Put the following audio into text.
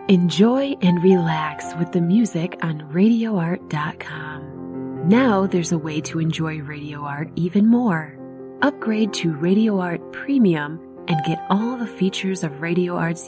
Enjoy and relax with the music on RadioArt.com. Now there's a way to enjoy Radio Art even more. Upgrade to Radio Art Premium and get all the features of Radio Art's